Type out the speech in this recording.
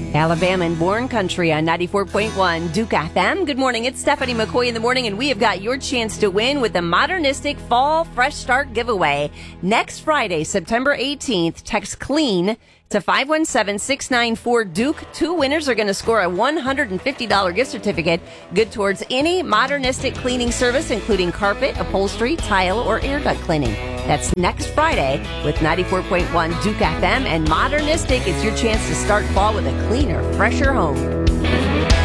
Alabama and Born Country on 94.1 Duke FM. Good morning. It's Stephanie McCoy in the morning, and we have got your chance to win with the Modernistic Fall Fresh Start giveaway. Next Friday, September 18th, text CLEAN to 517-694-DUKE. Two winners are going to score a $150 gift certificate good towards any Modernistic cleaning service, including carpet, upholstery, tile, or air duct cleaning. That's next Friday with 94.1 Duke FM and Modernistic. It's your chance to start fall with a cleaner, fresher home.